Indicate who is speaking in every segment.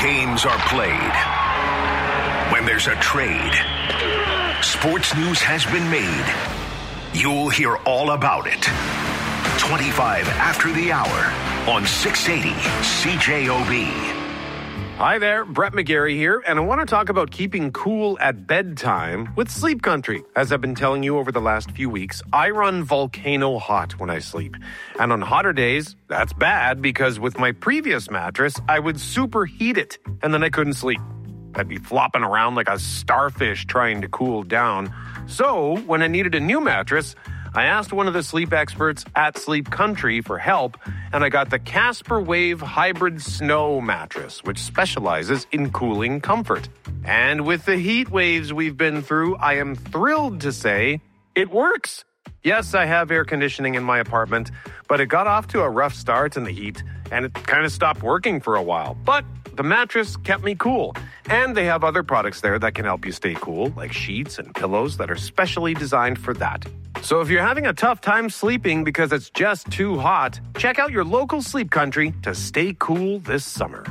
Speaker 1: games are played, when there's a trade, sports news has been made, you'll hear all about it. 25 after the hour on 680 CJOB.
Speaker 2: Hi there, Brett McGarry here, and I want to talk about keeping cool at bedtime with Sleep Country. As I've been telling you over the last few weeks, I run volcano hot when I sleep. And on hotter days, that's bad because with my previous mattress, I would superheat it, and then I couldn't sleep. I'd be flopping around like a starfish trying to cool down. So, when I needed a new mattress, I asked one of the sleep experts at Sleep Country for help, and I got the Casper Wave Hybrid Snow mattress, which specializes in cooling comfort. And with the heat waves we've been through, I am thrilled to say it works. Yes, I have air conditioning in my apartment, but it got off to a rough start in the heat, and it kind of stopped working for a while. But the mattress kept me cool. And they have other products there that can help you stay cool, like sheets and pillows that are specially designed for that. So if you're having a tough time sleeping because it's just too hot, check out your local Sleep Country to stay cool this summer.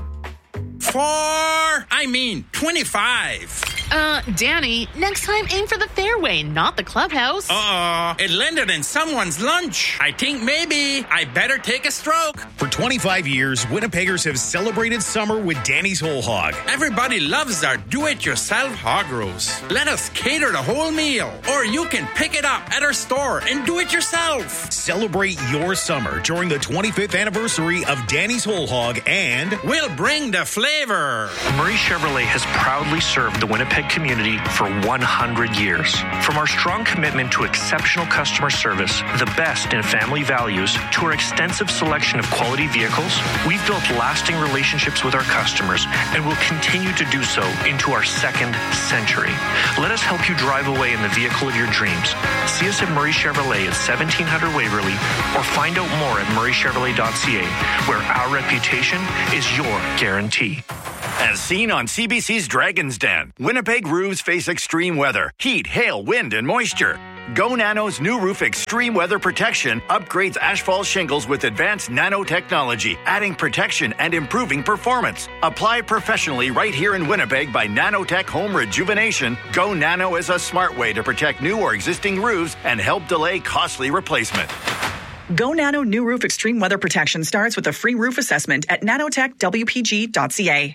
Speaker 3: 25.
Speaker 4: Danny, next time aim for the fairway, not the clubhouse.
Speaker 3: It landed in someone's lunch. I think maybe I better take a stroke.
Speaker 5: For 25 years, Winnipeggers have celebrated summer with Danny's Whole Hog.
Speaker 3: Everybody loves our do-it-yourself hog roast. Let us cater the whole meal. Or you can pick it up at our store and do it yourself.
Speaker 5: Celebrate your summer during the 25th anniversary of Danny's Whole Hog, and
Speaker 3: we'll bring the flavor.
Speaker 6: Murray Chevrolet has proudly served the Winnipeg community for 100 years. From our strong commitment to exceptional customer service, the best in family values, to our extensive selection of quality vehicles, we've built lasting relationships with our customers and will continue to do so into our second century. Let us help you drive away in the vehicle of your dreams. See us at Murray Chevrolet at 1700 Waverly, or find out more at murraychevrolet.ca, where our reputation is your guarantee.
Speaker 7: As seen on CBC's Dragon's Den, Winnipeg roofs face extreme weather, heat, hail, wind, and moisture. Go Nano's new roof extreme weather protection upgrades asphalt shingles with advanced nanotechnology, adding protection and improving performance. Apply professionally right here in Winnipeg by Nanotech Home Rejuvenation. Go Nano is a smart way to protect new or existing roofs and help delay costly replacement.
Speaker 8: Go Nano new roof extreme weather protection starts with a free roof assessment at nanotechwpg.ca.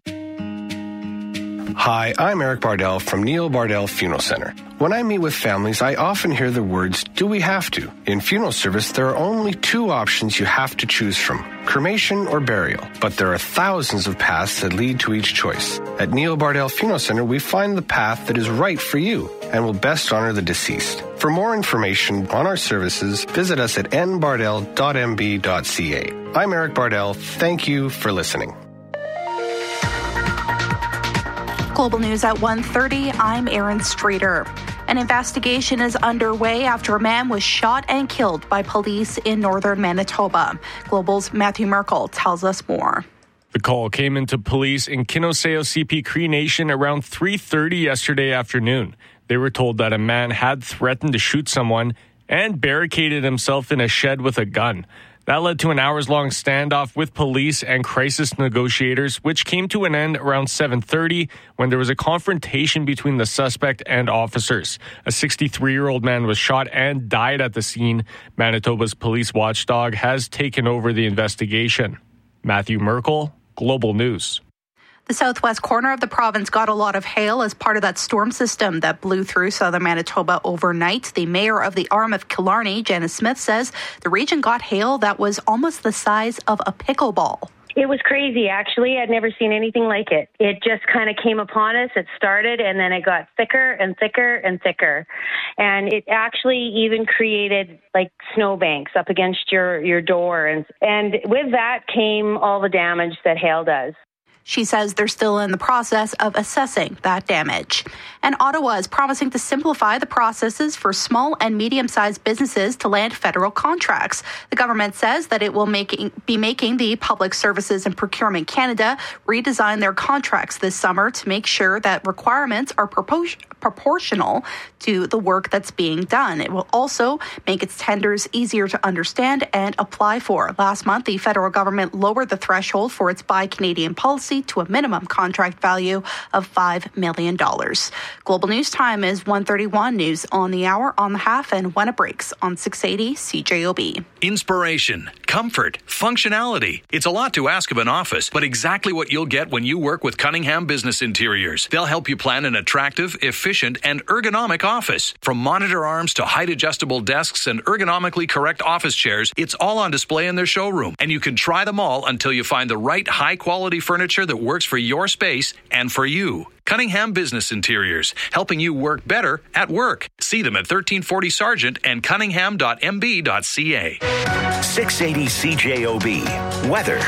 Speaker 9: Hi, I'm Eric Bardell from Neil Bardell Funeral Center. When I meet with families, I often hear the words, do we have to? In funeral service, there are only two options you have to choose from, cremation or burial. But there are thousands of paths that lead to each choice. At Neil Bardell Funeral Center, we find the path that is right for you and will best honor the deceased. For more information on our services, visit us at nbardell.mb.ca. I'm Eric Bardell. Thank you for listening.
Speaker 10: Global News at 1:30. I'm Erin Streeter. An investigation is underway after a man was shot and killed by police in northern Manitoba. Global's Matthew Merkel tells us more.
Speaker 11: The call came into police in Kinoseo CP Cree Nation around 3:30 yesterday afternoon. They were told that a man had threatened to shoot someone and barricaded himself in a shed with a gun. That led to an hours-long standoff with police and crisis negotiators, which came to an end around 7:30 when there was a confrontation between the suspect and officers. A 63-year-old man was shot and died at the scene. Manitoba's police watchdog has taken over the investigation. Matthew Merkel, Global News.
Speaker 10: The southwest corner of the province got a lot of hail as part of that storm system that blew through southern Manitoba overnight. The mayor of the arm of Killarney, Janice Smith, says the region got hail that was almost the size of a pickleball.
Speaker 12: It was crazy, actually. I'd never seen anything like it. It just kind of came upon us. It started, and then it got thicker and thicker and thicker. And it actually even created, like, snowbanks up against your door. And with that came all the damage that hail does.
Speaker 10: She says they're still in the process of assessing that damage. And Ottawa is promising to simplify the processes for small and medium-sized businesses to land federal contracts. The government says that it will be making the Public Services and Procurement Canada redesign their contracts this summer to make sure that requirements are proportional to the work that's being done. It will also make its tenders easier to understand and apply for. Last month, the federal government lowered the threshold for its Buy Canadian policy policy to a minimum contract value of $5 million. Global News Time is 1:31. News on the hour, on the half, and when it breaks on 680 CJOB.
Speaker 13: Inspiration, comfort, functionality. It's a lot to ask of an office, but exactly what you'll get when you work with Cunningham Business Interiors. They'll help you plan an attractive, efficient, and ergonomic office. From monitor arms to height-adjustable desks and ergonomically correct office chairs, it's all on display in their showroom, and you can try them all until you find the right high-quality furniture that works for your space and for you. Cunningham Business Interiors, helping you work better at work. See them at 1340 Sargent and cunningham.mb.ca.
Speaker 1: 680 CJOB. Weather.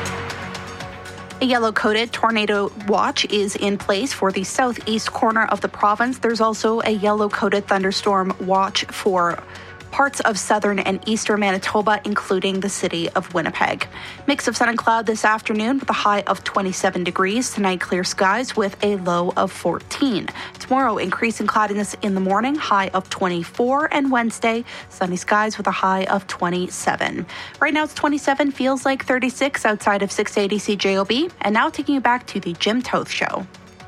Speaker 10: A yellow-coated tornado watch is in place for the southeast corner of the province. There's also a yellow-coated thunderstorm watch for parts of southern and eastern Manitoba, including the city of Winnipeg. Mix of sun and cloud this afternoon with a high of 27 degrees. Tonight, clear skies with a low of 14. Tomorrow, increasing cloudiness in the morning, high of 24. And Wednesday, sunny skies with a high of 27. Right now, it's 27, feels like 36 outside of 680 CJOB. And now taking you back to the Jim Toth Show.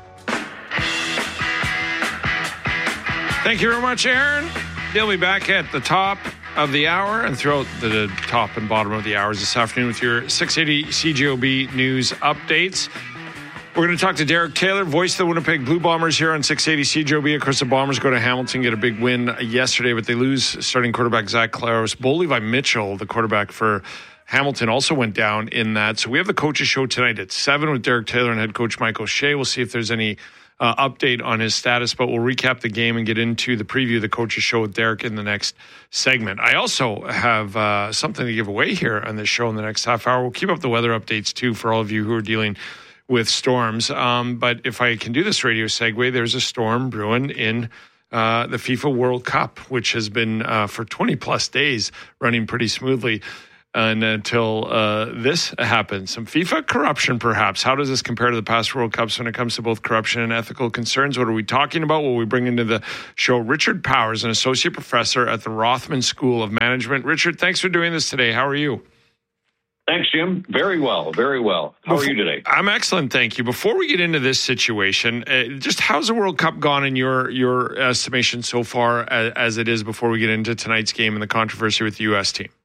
Speaker 2: Thank you very much, Aaron. They'll be back at the top of the hour and throughout the top and bottom of the hours this afternoon with your 680 CJOB news updates. We're going to talk to Derek Taylor, voice of the Winnipeg Blue Bombers here on 680 CJOB. Of course, the Bombers go to Hamilton, get a big win yesterday, but they lose starting quarterback Zach Claros. Bo Levi Mitchell, the quarterback for Hamilton, also went down in that. So we have the coaches show tonight at 7 with Derek Taylor and head coach Mike O'Shea. We'll see if there's any update on his status, but we'll recap the game and get into the preview of the coaches show with Derek in the next segment. I also have something to give away here on this show in the next half hour. We'll keep up the weather updates too for all of you who are dealing with storms. But if I can do this radio segue, there's a storm brewing in the FIFA World Cup, which has been for 20 plus days running pretty smoothly. And until this happens, some FIFA corruption, perhaps. How does this compare to the past World Cups when it comes to both corruption and ethical concerns? What are we talking about? Will we bring into the show Richard Powers, an associate professor at the Rothman School of Management? Richard, thanks for doing this today. How are you?
Speaker 14: Thanks, Jim. Very well, very well. How are you today?
Speaker 2: I'm excellent, thank you. Before we get into this situation, just how's the World Cup gone in your estimation so far as it is before we get into tonight's game and the controversy with the U.S. team?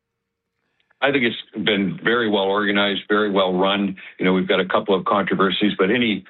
Speaker 14: I think it's been very well organized, very well run. You know, we've got a couple of controversies, but any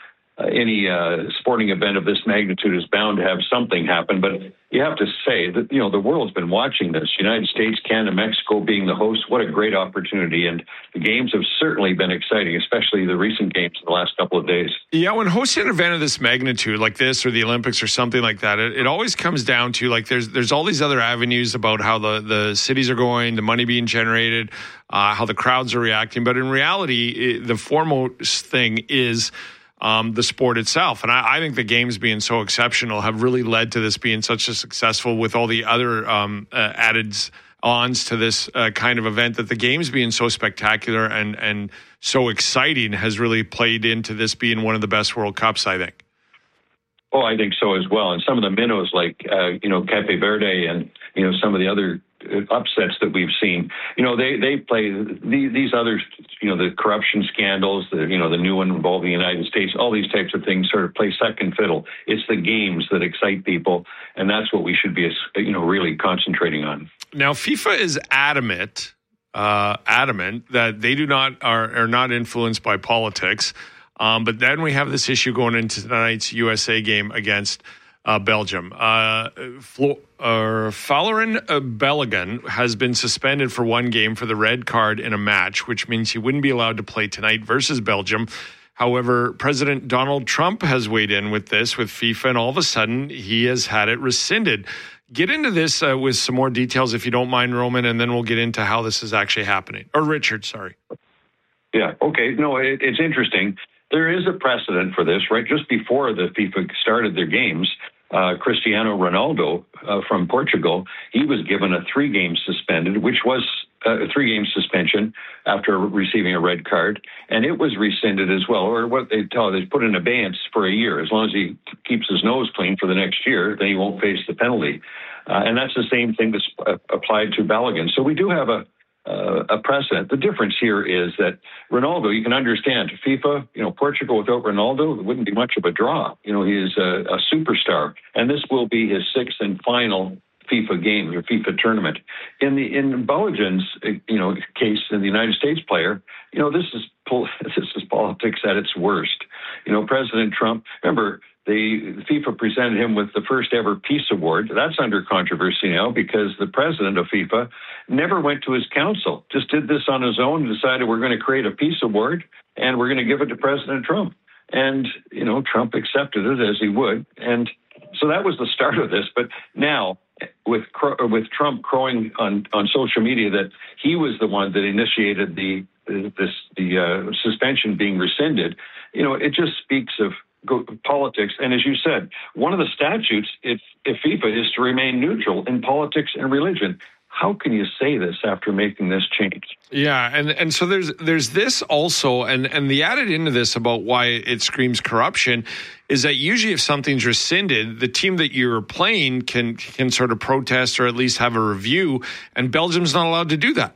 Speaker 14: sporting event of this magnitude is bound to have something happen. But you have to say that, you know, the world's been watching this. United States, Canada, Mexico being the host, what a great opportunity. And the games have certainly been exciting, especially the recent games in the last couple of days.
Speaker 2: Yeah, when hosting an event of this magnitude, like this or the Olympics or something like that, it always comes down to, like, there's all these other avenues about how the cities are going, the money being generated, how the crowds are reacting. But in reality, the foremost thing is the sport itself. And I think the games being so exceptional have really led to this being such a successful, with all the other added ons to this kind of event, that the games being so spectacular and so exciting has really played into this being one of the best World Cups, I think.
Speaker 14: Oh, I think so as well. And some of the minnows like, Cape Verde and, some of the other upsets that we've seen, they play these other, the corruption scandals, the new one involving the United States, all these types of things sort of play second fiddle. It's the games that excite people. And that's what we should be, really concentrating on.
Speaker 2: Now, FIFA is adamant that they are not influenced by politics. But then we have this issue going into tonight's USA game against Belgium. Folarin Balogun has been suspended for one game for the red card in a match, which means he wouldn't be allowed to play tonight versus Belgium. However, President Donald Trump has weighed in with this, with FIFA, and all of a sudden he has had it rescinded. Get into this with some more details, if you don't mind, Roman, and then we'll get into how this is actually happening. Or Richard, sorry.
Speaker 14: Yeah, okay. No, it's interesting. There is a precedent for this, right? Just before the FIFA started their games, Cristiano Ronaldo from Portugal, he was given a 3-game suspended, which was a 3-game suspension after receiving a red card, and it was rescinded as well, or what they put in abeyance for a year. As long as he keeps his nose clean for the next year, then he won't face the penalty. And that's the same thing that's applied to Balogun. So we do have a a precedent. The difference here is that Ronaldo, you can understand, FIFA, Portugal without Ronaldo, it wouldn't be much of a draw. He is a superstar, and this will be his sixth and final FIFA game or FIFA tournament. In Balogun's, case, in the United States player, this is politics at its worst. President Trump, remember, the FIFA presented him with the first ever peace award. That's under controversy now because the president of FIFA never went to his council, just did this on his own and decided we're going to create a peace award and we're going to give it to President Trump. And, Trump accepted it as he would. And so that was the start of this. But now, with Trump crowing on social media that he was the one that initiated the suspension being rescinded, it just speaks of politics. And as you said, one of the statutes, if FIFA is to remain neutral in politics and religion. How can you say this after making this change?
Speaker 2: Yeah, and so there's this also, and the added into this about why it screams corruption is that usually if something's rescinded, the team that you're playing can sort of protest or at least have a review, and Belgium's not allowed to do that.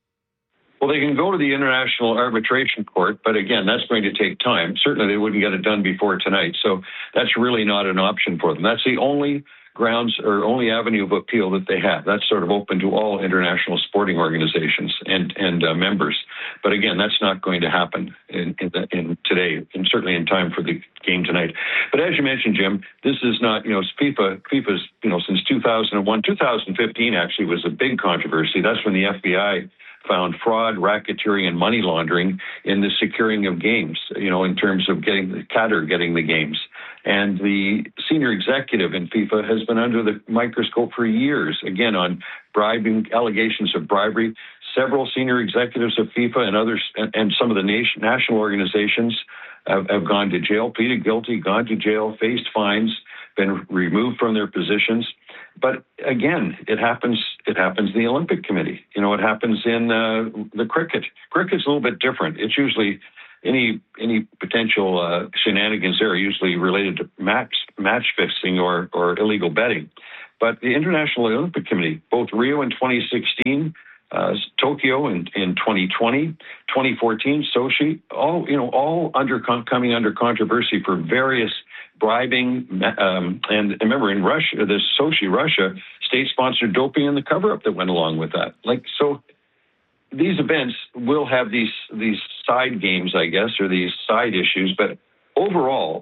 Speaker 14: Well, they can go to the International Arbitration Court, but again, that's going to take time. Certainly they wouldn't get it done before tonight, so that's really not an option for them. That's the only grounds or only avenue of appeal that they have. That's sort of open to all international sporting organizations and members. But again, that's not going to happen in today, and certainly in time for the game tonight. But as you mentioned, Jim, this is not, FIFA's, since 2001, 2015 actually was a big controversy. That's when the FBI found fraud, racketeering, and money laundering in the securing of games, in terms of Qatar getting the games. And the senior executive in FIFA has been under the microscope for years, again, on allegations of bribery. Several senior executives of FIFA and others, and some of the national organizations have gone to jail, pleaded guilty, gone to jail, faced fines, been removed from their positions. But again, it happens in the Olympic Committee. It happens in the cricket. Cricket's a little bit different. It's usually any potential shenanigans there are usually related to match fixing or illegal betting. But the International Olympic Committee, both Rio in 2016, Tokyo in 2020, 2014, Sochi, all coming under controversy for various bribing, and remember in Russia, the Sochi, Russia, state-sponsored doping and the cover-up that went along with that. So these events will have these side games, I guess, or these side issues. But overall,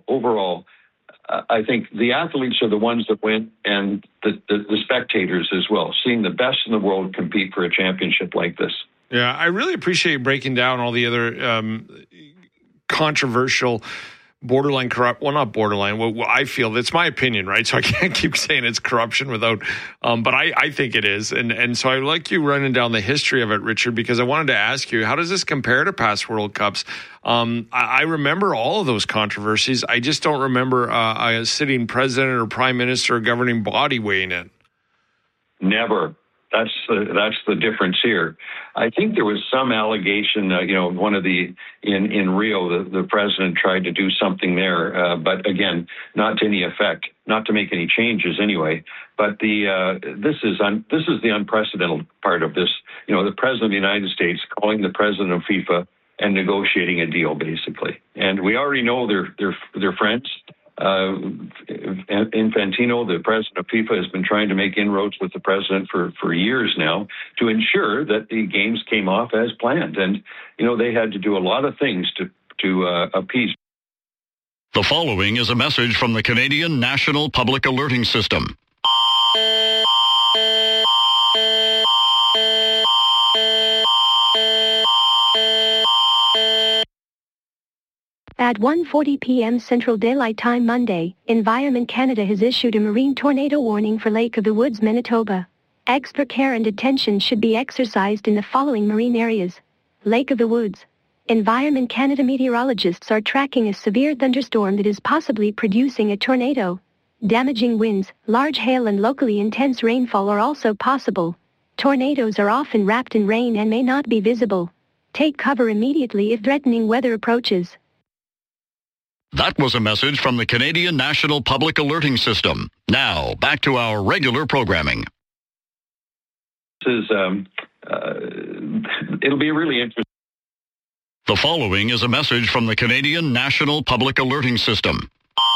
Speaker 14: I think the athletes are the ones that win, and the spectators as well, seeing the best in the world compete for a championship like this.
Speaker 2: Yeah, I really appreciate you breaking down all the other controversial borderline corrupt, well, not borderline, well, I feel, that's my opinion, right? So I can't keep saying it's corruption without, but I think it is. And so I like you running down the history of it, Richard, because I wanted to ask you, how does this compare to past World Cups? I remember all of those controversies. I just don't remember a sitting president or prime minister or governing body weighing in.
Speaker 14: Never. That's the difference here. I think there was some allegation, one of in Rio, the president tried to do something there, but again, not to any effect, not to make any changes anyway. But this is the unprecedented part of this. The president of the United States calling the president of FIFA and negotiating a deal, basically. And we already know they're friends. Infantino, the president of FIFA, has been trying to make inroads with the president for years now to ensure that the games came off as planned. And, they had to do a lot of things to appease.
Speaker 15: The following is a message from the Canadian National Public Alerting System.
Speaker 16: At 1:40 p.m. Central Daylight Time Monday, Environment Canada has issued a marine tornado warning for Lake of the Woods, Manitoba. Extra care and attention should be exercised in the following marine areas. Lake of the Woods. Environment Canada meteorologists are tracking a severe thunderstorm that is possibly producing a tornado. Damaging winds, large hail and locally intense rainfall are also possible. Tornadoes are often wrapped in rain and may not be visible. Take cover immediately if threatening weather approaches.
Speaker 15: That was a message from the Canadian National Public Alerting System. Now, back to our regular programming.
Speaker 14: This is it'll be really interesting.
Speaker 15: The following is a message from the Canadian National Public Alerting System.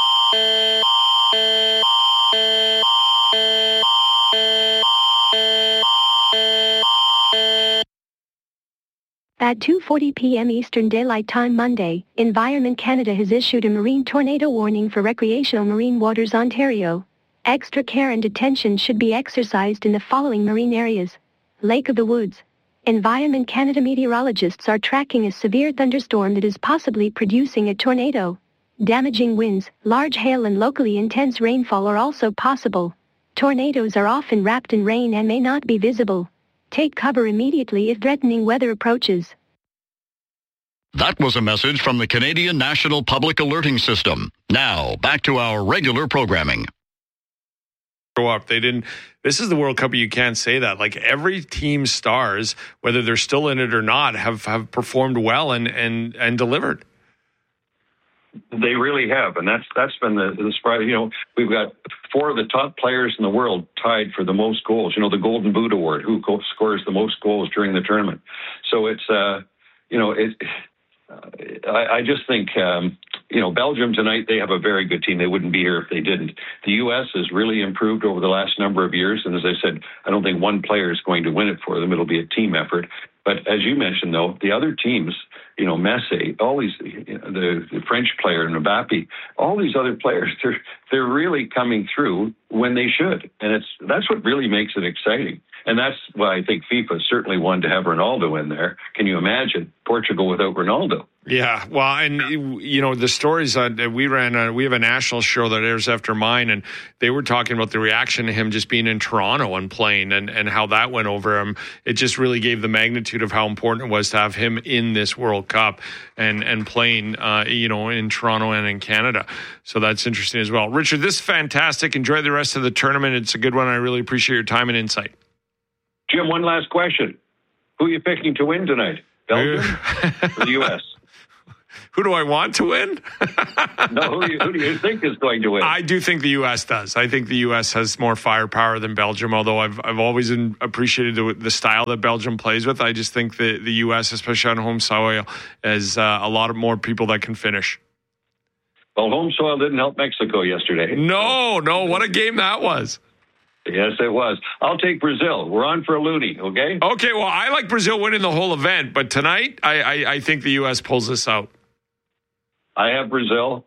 Speaker 16: At 2:40 p.m. Eastern Daylight Time Monday, Environment Canada has issued a marine tornado warning for recreational marine waters Ontario. Extra care and attention should be exercised in the following marine areas. Lake of the Woods. Environment Canada meteorologists are tracking a severe thunderstorm that is possibly producing a tornado. Damaging winds, large hail and locally intense rainfall are also possible. Tornadoes are often wrapped in rain and may not be visible. Take cover immediately if threatening weather approaches.
Speaker 15: That was a message from the Canadian National Public Alerting System. Now, back to our regular programming.
Speaker 11: Grow up. They didn't. This is the World Cup. You can't say that. Like every team's stars, whether they're still in it or not, have performed well and delivered.
Speaker 14: They really have, and that's been the surprise. You know, we've got 4 of the top players in the world tied for the most goals. You know, the Golden Boot Award, who scores the most goals during the tournament. So it's I just think, Belgium tonight, they have a very good team. They wouldn't be here if they didn't. The U.S. has really improved over the last number of years. And as I said, I don't think one player is going to win it for them. It'll be a team effort. But as you mentioned, though, the other teams, Messi, all these, the French player, Mbappe, all these other players, they're really coming through when they should. And that's what really makes it exciting. And that's why I think FIFA certainly wanted to have Ronaldo in there. Can you imagine Portugal without Ronaldo?
Speaker 11: Yeah, well, and the stories that we ran, we have a national show that airs after mine, and they were talking about the reaction to him just being in Toronto and playing, and how that went over him. It just really gave the magnitude of how important it was to have him in this World Cup and playing, in Toronto and in Canada. So that's interesting as well. Richard, this is fantastic. Enjoy the rest of the tournament. It's a good one. I really appreciate your time and insight.
Speaker 14: Jim, one last question. Who are you picking to win tonight? Belgium or the U.S.?
Speaker 11: Who do I want to win?
Speaker 14: No, who do you think is going to win?
Speaker 11: I do think the U.S. does. I think the U.S. has more firepower than Belgium, although I've always appreciated the style that Belgium plays with. I just think the U.S., especially on home soil, has a lot of more people that can finish.
Speaker 14: Well, home soil didn't help Mexico yesterday.
Speaker 11: No, what a game that was.
Speaker 14: Yes, it was. I'll take Brazil. We're on for a loonie, okay?
Speaker 11: Okay, well, I like Brazil winning the whole event, but tonight I think the U.S. pulls this out.
Speaker 14: I have Brazil.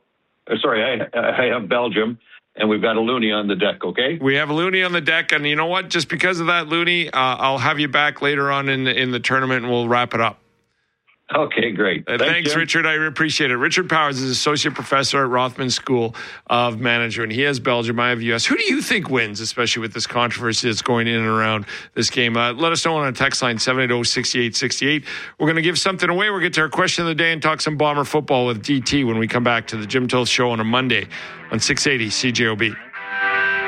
Speaker 14: I have Belgium, and we've got a loonie on the deck, okay?
Speaker 11: We have a loonie on the deck, and you know what? Just because of that loonie, I'll have you back later on in the tournament, and we'll wrap it up.
Speaker 14: Okay, great.
Speaker 11: Thanks,
Speaker 14: Jim.
Speaker 11: Richard. I appreciate it. Richard Powers is associate professor at Rothman School of Management. He has Belgium. I have U.S. Who do you think wins, especially with this controversy that's going in and around this game? Let us know on our text line, 780-6868. We're going to give something away. We'll get to our question of the day and talk some Bomber football with DT when we come back to the Jim Toth Show on a Monday on 680 CJOB.